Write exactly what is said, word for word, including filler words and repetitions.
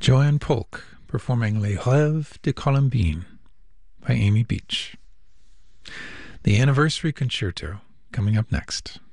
Joanne Polk performing Les Rêves de Colombine by Amy Beach. The Anniversary Concerto coming up next.